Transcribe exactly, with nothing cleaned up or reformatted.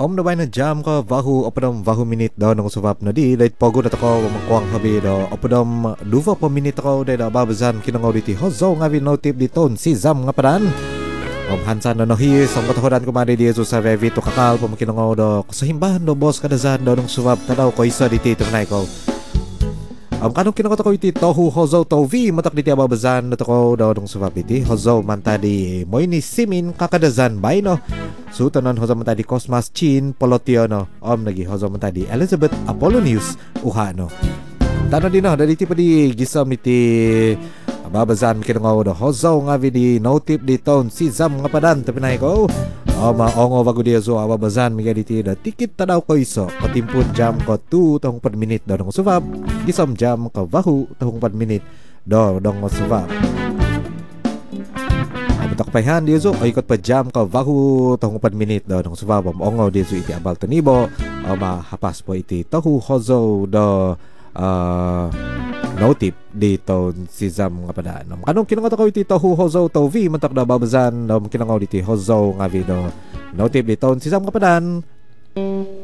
Om na bay na jam ka vahu opadam vahu minit daw nang subap na di dahit pogo na tako magkuang habi daw opadam duva pa minit ako dahil babazan kinangaw diti hozo nga vinotip diton si Zam nga padan Om hansan na nohi sa katahodan ko mali di so sa vevi to kakal pamakinangaw daw sa himbahan daw boss kadazan daw nang subap na daw ko isa diti tunay ko Am kanong kinakota ko iti tohu hozo tovi matak diti ababazan na tako daw nung subap iti hozo mantadi moy ni simin kakadazan bay no Sutanon hozo mantadi Cosmas Chin Polotiono om nagi hozo mantadi Elizabeth Apollonius uhano Tano din no dali ti pa di gisam iti ababazan kinangaw do hozo nga vidi no tip di ton si Zam nga padan tapinay ko Oma ongo bago dia so ababazan miga diti da tikit tadaw ko iso patimpun jam ko two tahong per minute daw nung subab gisam jam ka vahu tahong per minute daw dong subab Abutak payhan dia so ay ikot pa jam ka vahu tahong per minute daw nung subab ongo dia so iti abal tanibo oma hapas po iti tahu hozo do uh, no tip dito si Zam nga padaan. Kanong kinangaw ko iti tahu hozo tovi mantak da babazan dom kinangaw diti hozo nga video no tip dito si Zam nga padaan.